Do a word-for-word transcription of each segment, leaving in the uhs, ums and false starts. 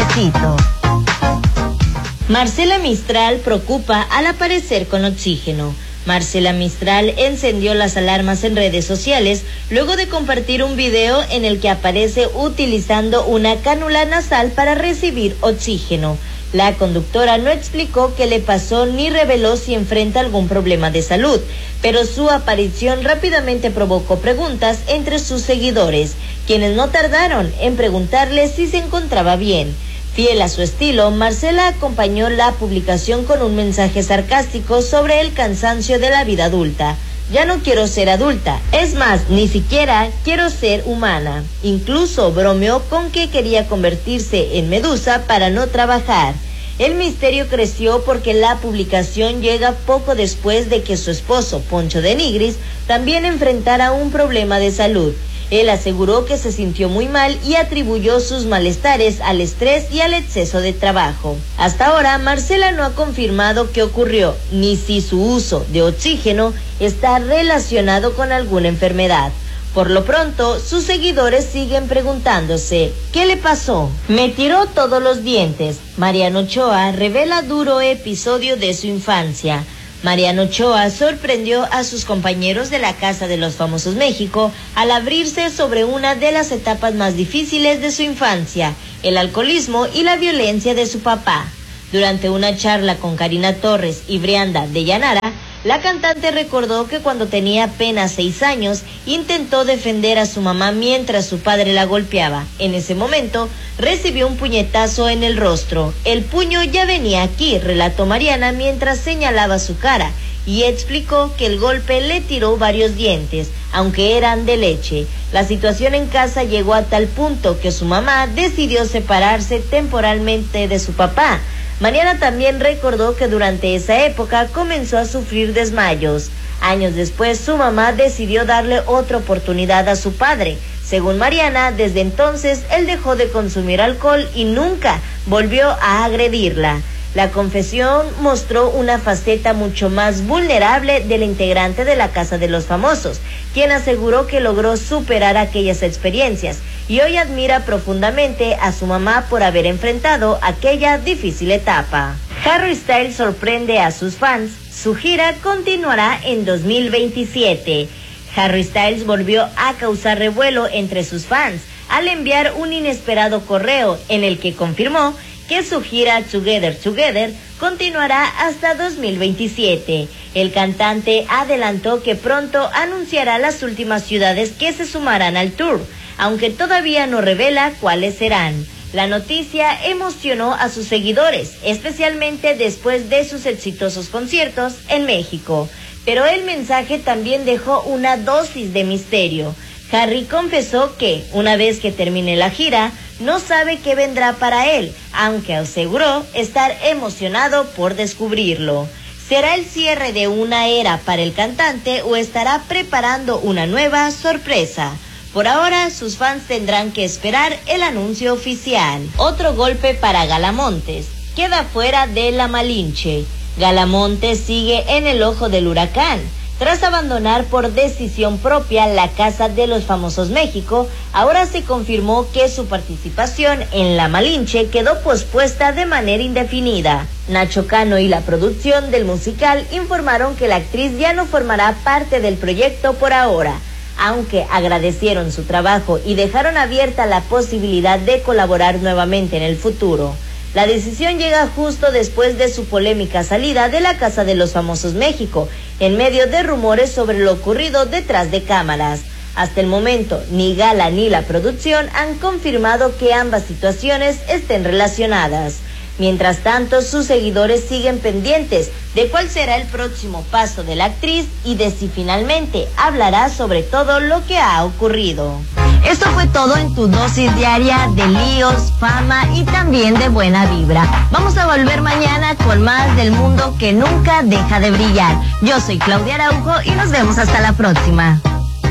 Despacito. Marcela Mistral preocupa al aparecer con oxígeno. Marcela Mistral encendió las alarmas en redes sociales luego de compartir un video en el que aparece utilizando una cánula nasal para recibir oxígeno. La conductora no explicó qué le pasó ni reveló si enfrenta algún problema de salud, pero su aparición rápidamente provocó preguntas entre sus seguidores, quienes no tardaron en preguntarle si se encontraba bien. Fiel a su estilo, Marcela acompañó la publicación con un mensaje sarcástico sobre el cansancio de la vida adulta. Ya no quiero ser adulta, es más, ni siquiera quiero ser humana. Incluso bromeó con que quería convertirse en medusa para no trabajar. El misterio creció porque la publicación llega poco después de que su esposo, Poncho de Nigris, también enfrentara un problema de salud. Él aseguró que se sintió muy mal y atribuyó sus malestares al estrés y al exceso de trabajo. Hasta ahora, Marcela no ha confirmado qué ocurrió, ni si su uso de oxígeno está relacionado con alguna enfermedad. Por lo pronto, sus seguidores siguen preguntándose, ¿qué le pasó? Me tiró todos los dientes. Mariano Ochoa revela duro episodio de su infancia. Mariano Ochoa sorprendió a sus compañeros de la Casa de los Famosos México al abrirse sobre una de las etapas más difíciles de su infancia, el alcoholismo y la violencia de su papá. Durante una charla con Karina Torres y Brianda de Llanara, la cantante recordó que cuando tenía apenas seis años intentó defender a su mamá mientras su padre la golpeaba. En ese momento recibió un puñetazo en el rostro. El puño ya venía aquí, relató Mariana mientras señalaba su cara, y explicó que el golpe le tiró varios dientes, aunque eran de leche. La situación en casa llegó a tal punto que su mamá decidió separarse temporalmente de su papá. Mariana también recordó que durante esa época comenzó a sufrir desmayos. Años después, su mamá decidió darle otra oportunidad a su padre. Según Mariana, desde entonces él dejó de consumir alcohol y nunca volvió a agredirla. La confesión mostró una faceta mucho más vulnerable del integrante de la Casa de los Famosos, quien aseguró que logró superar aquellas experiencias y hoy admira profundamente a su mamá por haber enfrentado aquella difícil etapa. Harry Styles sorprende a sus fans. Su gira continuará en dos mil veintisiete. Harry Styles volvió a causar revuelo entre sus fans al enviar un inesperado correo en el que confirmó que su gira Together Together continuará hasta dos mil veintisiete. El cantante adelantó que pronto anunciará las últimas ciudades que se sumarán al tour, aunque todavía no revela cuáles serán. La noticia emocionó a sus seguidores, especialmente después de sus exitosos conciertos en México. Pero el mensaje también dejó una dosis de misterio. Harry confesó que, una vez que termine la gira, no sabe qué vendrá para él, aunque aseguró estar emocionado por descubrirlo. ¿Será el cierre de una era para el cantante o estará preparando una nueva sorpresa? Por ahora, sus fans tendrán que esperar el anuncio oficial. Otro golpe para Galamontes. Queda fuera de la Malinche. Galamontes sigue en el ojo del huracán. Tras abandonar por decisión propia la Casa de los Famosos México, ahora se confirmó que su participación en La Malinche quedó pospuesta de manera indefinida. Nacho Cano y la producción del musical informaron que la actriz ya no formará parte del proyecto por ahora, aunque agradecieron su trabajo y dejaron abierta la posibilidad de colaborar nuevamente en el futuro. La decisión llega justo después de su polémica salida de la Casa de los Famosos México, en medio de rumores sobre lo ocurrido detrás de cámaras. Hasta el momento, ni Gala ni la producción han confirmado que ambas situaciones estén relacionadas. Mientras tanto, sus seguidores siguen pendientes de cuál será el próximo paso de la actriz y de si finalmente hablará sobre todo lo que ha ocurrido. Esto fue todo en tu dosis diaria de líos, fama y también de buena vibra. Vamos a volver mañana con más del mundo que nunca deja de brillar. Yo soy Claudia Araujo y nos vemos hasta la próxima.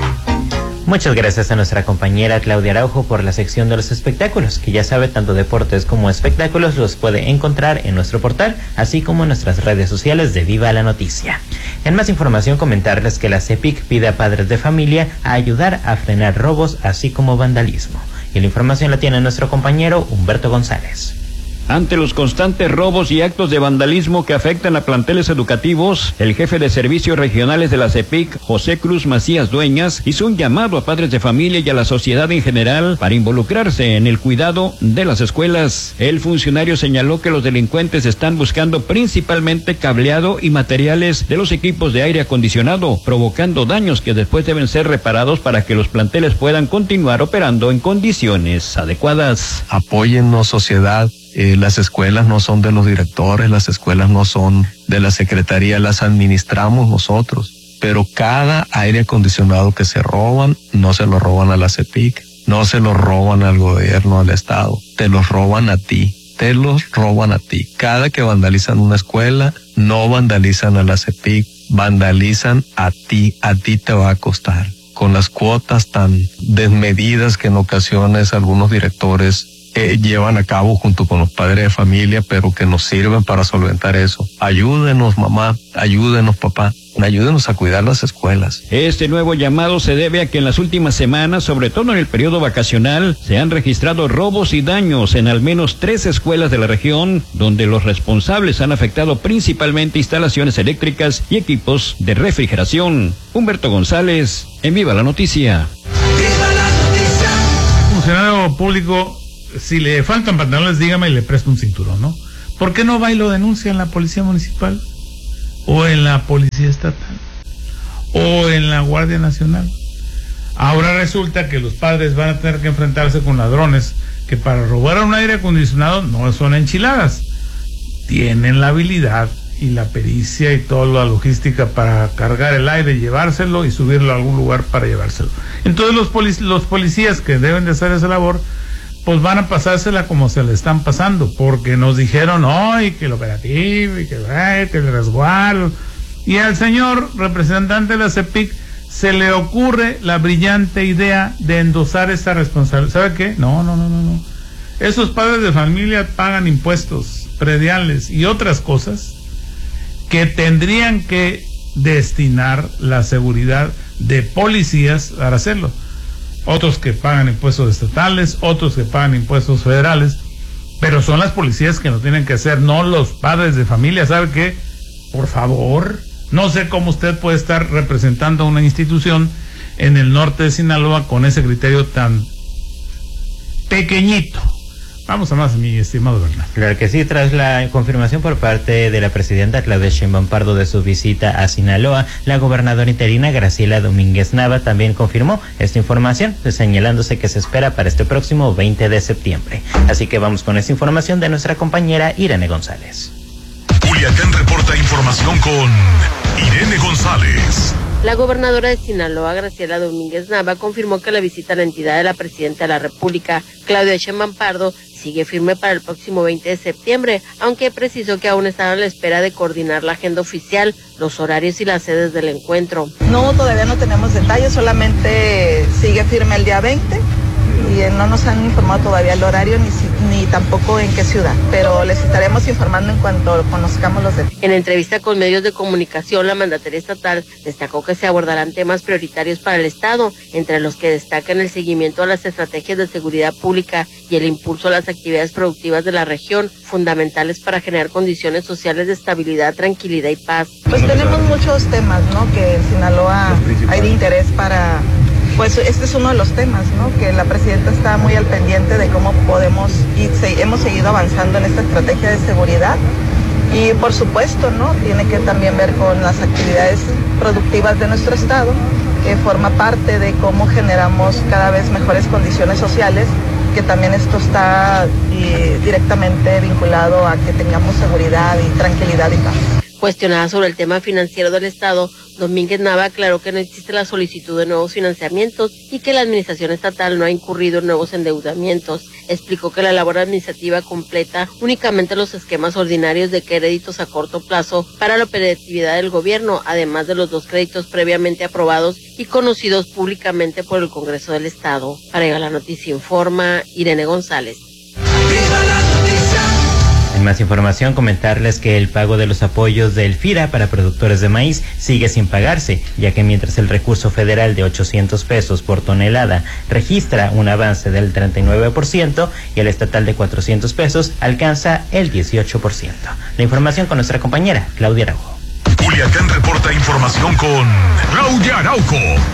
Muchas gracias a nuestra compañera Claudia Araujo por la sección de los espectáculos, que ya sabe, tanto deportes como espectáculos los puede encontrar en nuestro portal, así como en nuestras redes sociales de Viva la Noticia. En más información, comentarles que la CEPIC pide a padres de familia a ayudar a frenar robos, así como vandalismo. Y la información la tiene nuestro compañero Humberto González. Ante los constantes robos y actos de vandalismo que afectan a planteles educativos, el jefe de servicios regionales de la CEPIC, José Cruz Macías Dueñas, hizo un llamado a padres de familia y a la sociedad en general para involucrarse en el cuidado de las escuelas. El funcionario señaló que los delincuentes están buscando principalmente cableado y materiales de los equipos de aire acondicionado, provocando daños que después deben ser reparados para que los planteles puedan continuar operando en condiciones adecuadas. Apóyennos, sociedad. Eh, las escuelas no son de los directores, las escuelas no son de la secretaría, las administramos nosotros. Pero cada aire acondicionado que se roban, no se lo roban a la CEPIC, no se lo roban al gobierno, al Estado, te los roban a ti, te los roban a ti. Cada que vandalizan una escuela, no vandalizan a la CEPIC, vandalizan a ti, a ti te va a costar. Con las cuotas tan desmedidas que en ocasiones algunos directores Eh, llevan a cabo junto con los padres de familia, pero que nos sirven para solventar eso. Ayúdenos, mamá, ayúdenos, papá, ayúdenos a cuidar las escuelas. Este nuevo llamado se debe a que en las últimas semanas, sobre todo en el periodo vacacional, se han registrado robos y daños en al menos tres escuelas de la región, donde los responsables han afectado principalmente instalaciones eléctricas y equipos de refrigeración. Humberto González, en Viva la Noticia. ¡Viva la Noticia! Funcionario público, si le faltan pantalones, dígame y le presto un cinturón, ¿no? ¿Por qué no va y lo denuncia en la policía municipal? ¿O en la policía estatal? ¿O en la Guardia Nacional? Ahora resulta que los padres van a tener que enfrentarse con ladrones que para robar un aire acondicionado no son enchiladas. Tienen la habilidad y la pericia y toda la logística para cargar el aire, llevárselo y subirlo a algún lugar para llevárselo. Entonces los, polic- los policías que deben de hacer esa labor, pues van a pasársela como se le están pasando, porque nos dijeron hoy que el operativo y que, ay, que el resguardo, y al señor representante de la CEPIC se le ocurre la brillante idea de endosar esa responsabilidad. ¿Sabe qué? No, no, no, no, no. Esos padres de familia pagan impuestos, prediales y otras cosas que tendrían que destinar la seguridad de policías para hacerlo. Otros que pagan impuestos estatales, otros que pagan impuestos federales, pero son las policías que lo tienen que hacer, no los padres de familia. ¿Sabe qué? Por favor, no sé cómo usted puede estar representando a una institución en el norte de Sinaloa con ese criterio tan pequeñito. Vamos a más, mi estimado Bernardo. Claro que sí, tras la confirmación por parte de la presidenta Claudia Sheinbaum Pardo de su visita a Sinaloa, la gobernadora interina Graciela Domínguez Nava también confirmó esta información, señalándose que se espera para este próximo veinte de septiembre. Así que vamos con esta información de nuestra compañera Irene González. Culiacán reporta información con Irene González. La gobernadora de Sinaloa, Graciela Domínguez Nava, confirmó que la visita a la entidad de la presidenta de la República, Claudia Sheinbaum Pardo, sigue firme para el próximo veinte de septiembre, aunque precisó que aún están a la espera de coordinar la agenda oficial, los horarios y las sedes del encuentro. No, todavía no tenemos detalles, solamente sigue firme el día veinte y no nos han informado todavía el horario ni, ni tampoco en qué ciudad, pero les estaremos informando en cuanto conozcamos los detalles. En entrevista con medios de comunicación, la mandataria estatal destacó que se abordarán temas prioritarios para el Estado, entre los que destacan el seguimiento a las estrategias de seguridad pública y el impulso a las actividades productivas de la región, fundamentales para generar condiciones sociales de estabilidad, tranquilidad y paz. Pues tenemos muchos temas, ¿no?, que en Sinaloa hay de interés para... Pues este es uno de los temas, ¿no?, que la presidenta está muy al pendiente de cómo podemos y se, hemos seguido avanzando en esta estrategia de seguridad y por supuesto, ¿no?, tiene que también ver con las actividades productivas de nuestro estado, que forma parte de cómo generamos cada vez mejores condiciones sociales, que también esto está eh, directamente vinculado a que tengamos seguridad y tranquilidad y paz. Cuestionada sobre el tema financiero del Estado, Domínguez Nava aclaró que no existe la solicitud de nuevos financiamientos y que la administración estatal no ha incurrido en nuevos endeudamientos. Explicó que la labor administrativa completa únicamente los esquemas ordinarios de créditos a corto plazo para la operatividad del gobierno, además de los dos créditos previamente aprobados y conocidos públicamente por el Congreso del Estado. Para Viva la Noticia informa Irene González. ¡Viva la Noticia! En más información, comentarles que el pago de los apoyos del FIRA para productores de maíz sigue sin pagarse, ya que mientras el recurso federal de ochocientos pesos por tonelada registra un avance del treinta y nueve por ciento y el estatal de cuatrocientos pesos alcanza el dieciocho por ciento. La información con nuestra compañera Claudia Araujo. Culiacán reporta información con Claudia Araujo.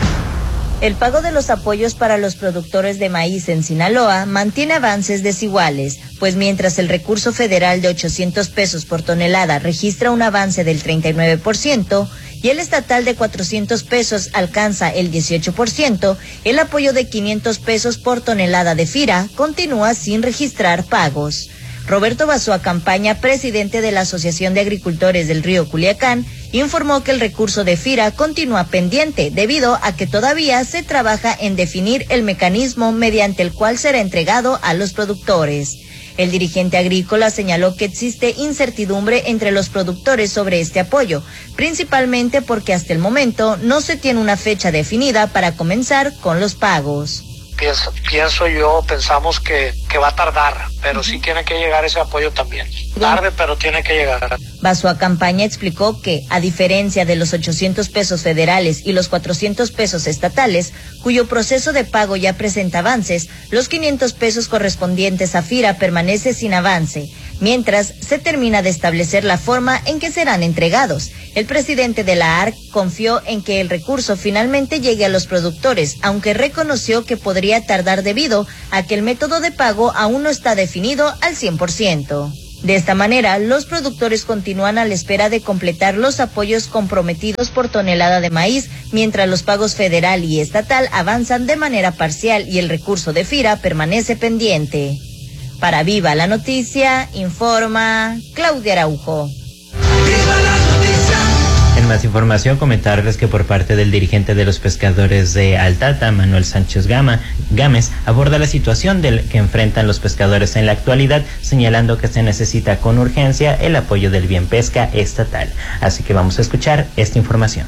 El pago de los apoyos para los productores de maíz en Sinaloa mantiene avances desiguales, pues mientras el recurso federal de ochocientos pesos por tonelada registra un avance del treinta y nueve por ciento y el estatal de cuatrocientos pesos alcanza el dieciocho por ciento, el apoyo de quinientos pesos por tonelada de FIRA continúa sin registrar pagos. Roberto Basúa Campaña, presidente de la Asociación de Agricultores del Río Culiacán, informó que el recurso de FIRA continúa pendiente debido a que todavía se trabaja en definir el mecanismo mediante el cual será entregado a los productores. El dirigente agrícola señaló que existe incertidumbre entre los productores sobre este apoyo, principalmente porque hasta el momento no se tiene una fecha definida para comenzar con los pagos. Pienso, pienso yo, pensamos que, que va a tardar, pero sí tiene que llegar ese apoyo también. Tarde, pero tiene que llegar. Basúa Campaña explicó que, a diferencia de los ochocientos pesos federales y los cuatrocientos pesos estatales, cuyo proceso de pago ya presenta avances, los quinientos pesos correspondientes a FIRA permanece sin avance, mientras se termina de establecer la forma en que serán entregados. El presidente de la A R C confió en que el recurso finalmente llegue a los productores, aunque reconoció que podría tardar debido a que el método de pago aún no está definido al cien por ciento. De esta manera, los productores continúan a la espera de completar los apoyos comprometidos por tonelada de maíz, mientras los pagos federal y estatal avanzan de manera parcial y el recurso de FIRA permanece pendiente. Para Viva la Noticia, informa Claudia Araujo. ¡Viva la noticia! En más información, comentarles que por parte del dirigente de los pescadores de Altata, Manuel Sánchez Gama, Gámez, aborda la situación del que enfrentan los pescadores en la actualidad, señalando que se necesita con urgencia el apoyo del Bien Pesca estatal. Así que vamos a escuchar esta información.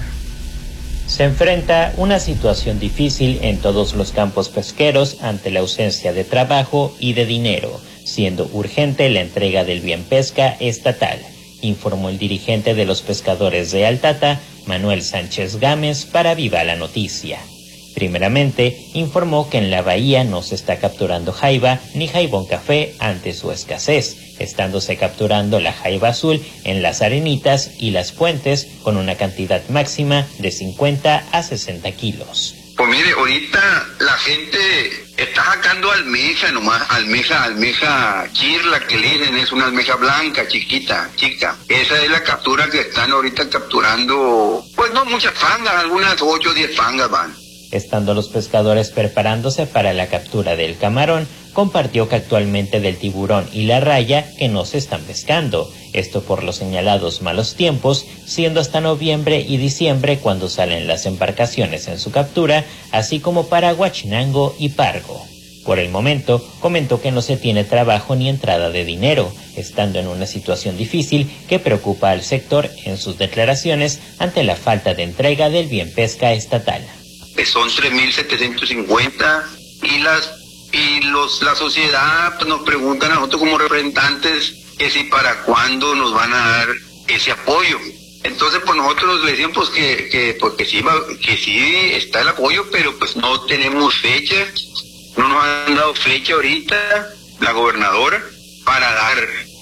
Se enfrenta una situación difícil en todos los campos pesqueros ante la ausencia de trabajo y de dinero, siendo urgente la entrega del Bien Pesca estatal, informó el dirigente de los pescadores de Altata, Manuel Sánchez Gámez, para Viva la Noticia. Primeramente, informó que en la bahía no se está capturando jaiba ni jaibón café ante su escasez, estándose capturando la jaiba azul en las arenitas y las puentes con una cantidad máxima de cincuenta a sesenta kilos. Pues mire, ahorita la gente está sacando almeja nomás, almeja, almeja chirla que le dicen, es una almeja blanca, chiquita, chica. Esa es la captura que están ahorita capturando, pues no muchas fangas, algunas ocho o diez fangas van. Estando los pescadores preparándose para la captura del camarón, compartió que actualmente del tiburón y la raya que no se están pescando, esto por los señalados malos tiempos, siendo hasta noviembre y diciembre cuando salen las embarcaciones en su captura, así como para Huachinango y Pargo. Por el momento, comentó que no se tiene trabajo ni entrada de dinero, estando en una situación difícil que preocupa al sector en sus declaraciones ante la falta de entrega del Bien Pesca estatal. Son tres mil setecientos cincuenta y las y los la sociedad pues, nos preguntan a nosotros como representantes que si para cuándo nos van a dar ese apoyo. Entonces pues nosotros le decimos pues, que que porque sí va, que sí está el apoyo, pero pues no tenemos fecha, no nos han dado fecha ahorita la gobernadora para dar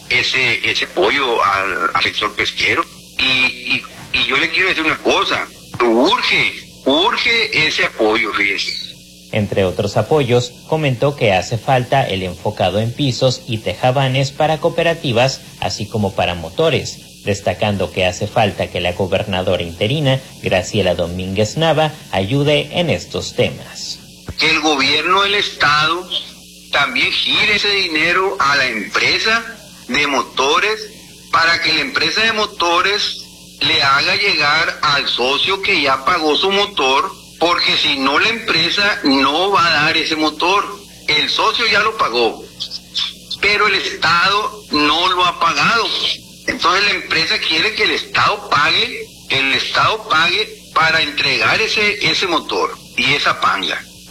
ese ese apoyo al, al sector pesquero y, y y yo le quiero decir una cosa, urge Urge ese apoyo, fíjese. Entre otros apoyos, comentó que hace falta el enfocado en pisos y tejabanes para cooperativas, así como para motores, destacando que hace falta que la gobernadora interina, Graciela Domínguez Nava, ayude en estos temas. Que el gobierno del estado también gire ese dinero a la empresa de motores para que la empresa de motores le haga llegar al socio que ya pagó su motor, porque si no la empresa no va a dar ese motor. El socio ya lo pagó, pero el Estado no lo ha pagado. Entonces la empresa quiere que el Estado pague, que el Estado pague para entregar ese, ese motor y esa panga.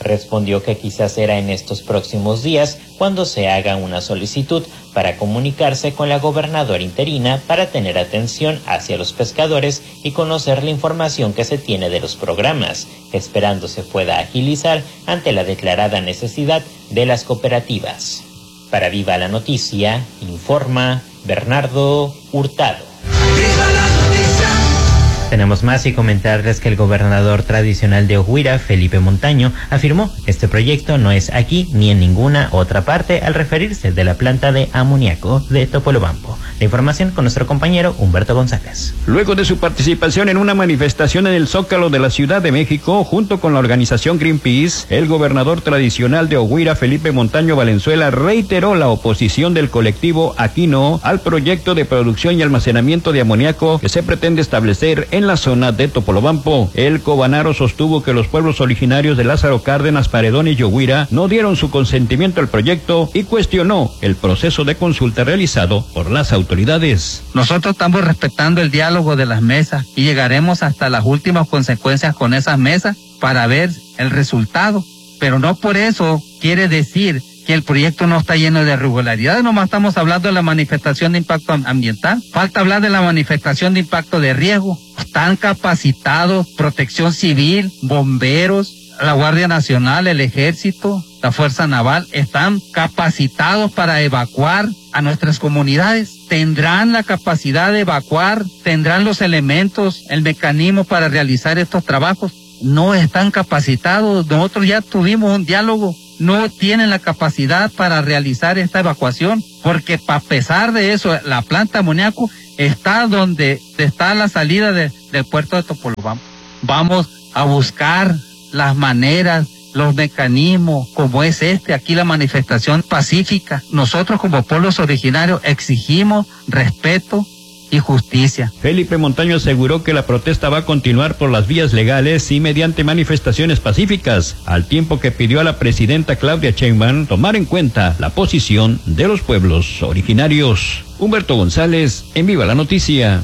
respondió que quizás será en estos próximos días cuando se haga una solicitud para comunicarse con la gobernadora interina para tener atención hacia los pescadores y conocer la información que se tiene de los programas, esperando se pueda agilizar ante la declarada necesidad de las cooperativas. Para Viva la Noticia, informa Bernardo Hurtado. ¡Viva la noticia! Tenemos más y comentarles que el gobernador tradicional de Oguira, Felipe Montaño, afirmó: este proyecto no es aquí ni en ninguna otra parte, al referirse de la planta de amoníaco de Topolobampo. La información con nuestro compañero Humberto González. Luego de su participación en una manifestación en el Zócalo de la Ciudad de México, junto con la organización Greenpeace, el gobernador tradicional de Oguira, Felipe Montaño Valenzuela, reiteró la oposición del colectivo Aquí No al proyecto de producción y almacenamiento de amoníaco que se pretende establecer en la zona de Topolobampo. El cobanaro sostuvo que los pueblos originarios de Lázaro Cárdenas, Paredones y Oguira no dieron su consentimiento al proyecto y cuestionó el proceso de consulta realizado por las autoridades. Nosotros estamos respetando el diálogo de las mesas y llegaremos hasta las últimas consecuencias con esas mesas para ver el resultado, pero no por eso quiere decir que el proyecto no está lleno de irregularidades. Nomás estamos hablando de la manifestación de impacto ambiental. Falta hablar de la manifestación de impacto de riesgo. Están capacitados Protección Civil, bomberos, la Guardia Nacional, el Ejército, la Fuerza Naval, están capacitados para evacuar a nuestras comunidades. Tendrán la capacidad de evacuar, tendrán los elementos, el mecanismo para realizar estos trabajos. No están capacitados. Nosotros ya tuvimos un diálogo. No tienen la capacidad para realizar esta evacuación, porque a pesar de eso, la planta amoníaco está donde está la salida de, del puerto de Topolobampo. Vamos a buscar las maneras, los mecanismos, como es este, aquí la manifestación pacífica. Nosotros como pueblos originarios exigimos respeto y justicia. Felipe Montaño aseguró que la protesta va a continuar por las vías legales y mediante manifestaciones pacíficas, al tiempo que pidió a la presidenta Claudia Sheinbaum tomar en cuenta la posición de los pueblos originarios. Humberto González, en Viva la Noticia.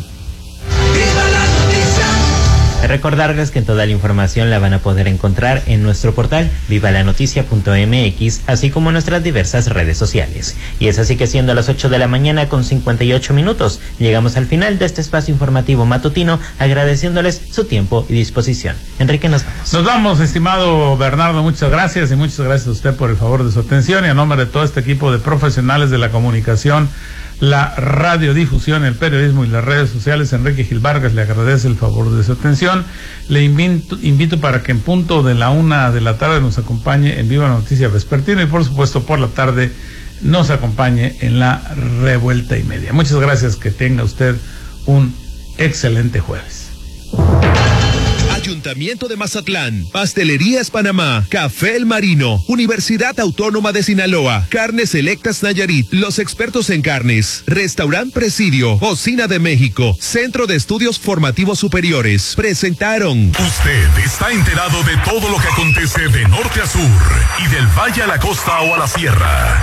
Recordarles que toda la información la van a poder encontrar en nuestro portal viva la noticia punto m x, así como en nuestras diversas redes sociales. Y es así que, siendo las ocho de la mañana con cincuenta y ocho minutos, llegamos al final de este espacio informativo matutino, agradeciéndoles su tiempo y disposición. Enrique, nos vamos. Nos vamos, estimado Bernardo, muchas gracias, y muchas gracias a usted por el favor de su atención, y a nombre de todo este equipo de profesionales de la comunicación, la radiodifusión, el periodismo y las redes sociales, Enrique Gil Vargas le agradece el favor de su atención. Le invito, invito para que en punto de la una de la tarde nos acompañe en Viva la Noticia Vespertino, y por supuesto por la tarde nos acompañe en la Revuelta y Media. Muchas gracias, que tenga usted un excelente jueves. Ayuntamiento de Mazatlán, Pastelerías Panamá, Café El Marino, Universidad Autónoma de Sinaloa, Carnes Selectas Nayarit, los expertos en carnes, Restaurant Presidio, Cocina de México, Centro de Estudios Formativos Superiores, presentaron. Usted está enterado de todo lo que acontece de norte a sur y del valle a la costa o a la sierra.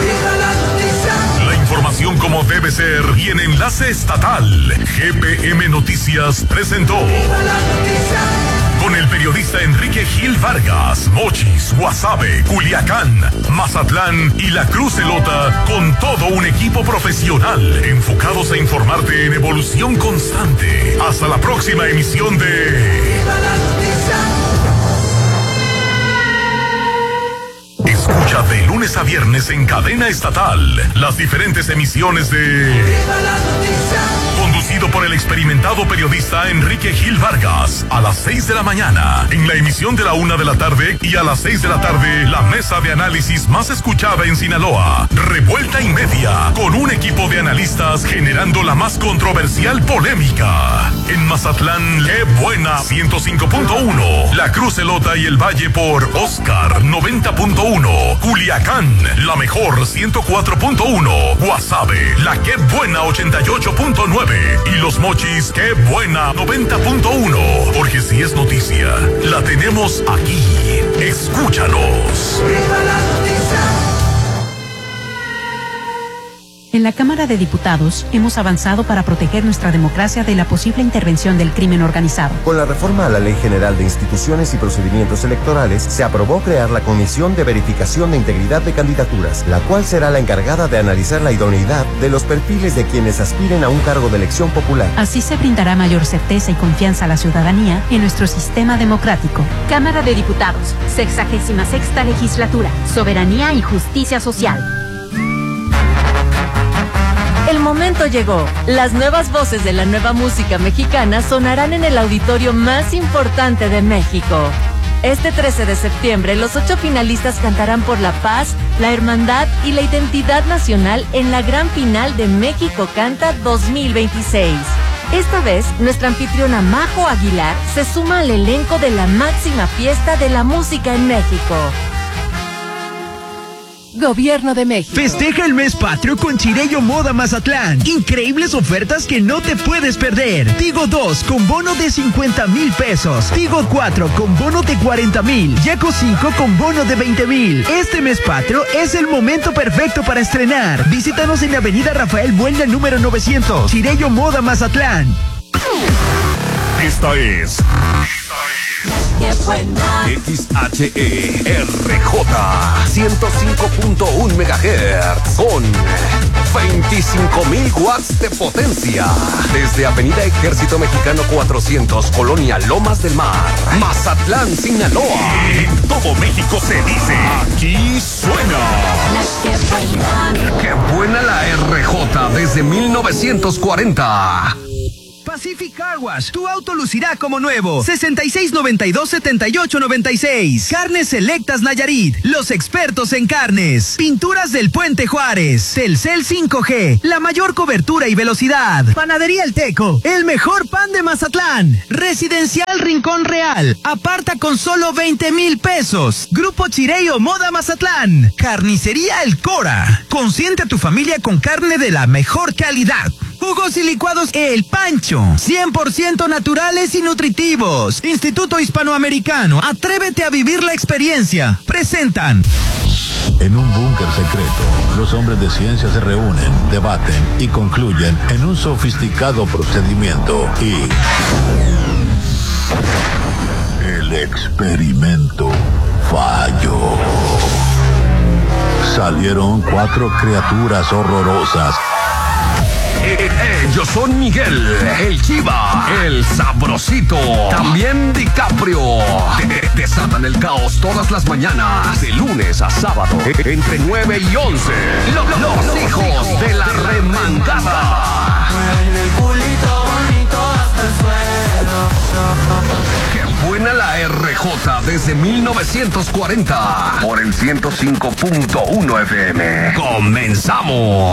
La información como debe ser y en enlace estatal. G P M Noticias presentó. Con el periodista Enrique Gil Vargas, Mochis, Guasave, Culiacán, Mazatlán y La Cruz Elota, con todo un equipo profesional enfocados a informarte en evolución constante. Hasta la próxima emisión de Escucha de lunes a viernes en cadena estatal las diferentes emisiones de Conducido por el experimentado periodista Enrique Gil Vargas, a las seis de la mañana, en la emisión de la una de la tarde, y a las seis de la tarde, la mesa de análisis más escuchada en Sinaloa, Revuelta y Media, con un equipo de analistas generando la más controversial polémica. En Mazatlán, qué buena, ciento cinco punto uno, La Cruz Elota y el Valle por Oscar, noventa punto uno, Culiacán, la mejor, ciento cuatro punto uno, Guasave, la qué buena, ochenta y ocho punto nueve, y Los Mochis, qué buena, noventa punto uno, porque si es noticia, la tenemos aquí. Escúchanos. En la Cámara de Diputados hemos avanzado para proteger nuestra democracia de la posible intervención del crimen organizado. Con la reforma a la Ley General de Instituciones y Procedimientos Electorales, se aprobó crear la Comisión de Verificación de Integridad de Candidaturas, la cual será la encargada de analizar la idoneidad de los perfiles de quienes aspiren a un cargo de elección popular. Así se brindará mayor certeza y confianza a la ciudadanía en nuestro sistema democrático. Cámara de Diputados, sexagésima sexta legislatura, soberanía y justicia social. El momento llegó. Las nuevas voces de la nueva música mexicana sonarán en el auditorio más importante de México. Este trece de septiembre, los ocho finalistas cantarán por la paz, la hermandad y la identidad nacional en la gran final de México Canta dos mil veintiséis. Esta vez, nuestra anfitriona Majo Aguilar se suma al elenco de la máxima fiesta de la música en México. Gobierno de México. Festeja el mes patrio con Chirello Moda Mazatlán. Increíbles ofertas que no te puedes perder. Tigo dos con bono de cincuenta mil pesos. Tigo cuatro con bono de cuarenta mil. Yaco cinco con bono de veinte mil. Este mes patrio es el momento perfecto para estrenar. Visítanos en la avenida Rafael Buelna número novecientos. Chirello Moda Mazatlán. Esta es X H E R J ciento cinco punto uno megahertz con veinticinco mil watts de potencia. Desde Avenida Ejército Mexicano cuatrocientos, Colonia Lomas del Mar, Mazatlán, Sinaloa. En todo México se dice, aquí suena. Qué buena la R J desde mil novecientos cuarenta. Pacific Car Wash, tu auto lucirá como nuevo. sesenta y seis noventa y dos setenta y ocho noventa y seis. Carnes Selectas Nayarit, los expertos en carnes. Pinturas del Puente Juárez. Telcel cinco G, la mayor cobertura y velocidad. Panadería El Teco, el mejor pan de Mazatlán. Residencial Rincón Real, aparta con solo veinte mil pesos. Grupo Chirello Moda Mazatlán. Carnicería El Cora, consiente a tu familia con carne de la mejor calidad. Jugos y licuados El Pancho, cien por ciento naturales y nutritivos. Instituto Hispanoamericano, atrévete a vivir la experiencia. Presentan. En un búnker secreto, los hombres de ciencia se reúnen, debaten y concluyen en un sofisticado procedimiento y... el experimento falló. Salieron cuatro criaturas horrorosas. Eh, eh, yo soy Miguel, el Chiva, el Sabrosito, también DiCaprio. De- desatan el caos todas las mañanas, de lunes a sábado, eh, entre nueve y once. Lo- lo- los hijos de la remangada. Qué buena la R J desde mil novecientos cuarenta. Por el ciento cinco punto uno F M. ¡Comenzamos!